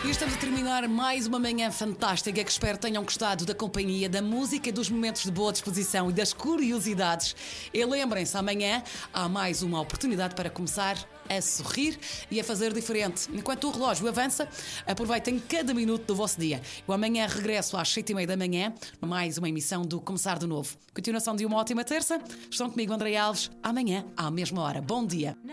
E estamos a terminar mais uma manhã fantástica que espero tenham gostado da companhia, da música, dos momentos de boa disposição e das curiosidades. E lembrem-se, amanhã há mais uma oportunidade para começar a sorrir e a fazer diferente. Enquanto o relógio avança, aproveitem cada minuto do vosso dia. Eu amanhã regresso às 7h30 da manhã, mais uma emissão do Começar de Novo. Continuação de uma ótima terça. Estão comigo, André Alves, amanhã à mesma hora. Bom dia.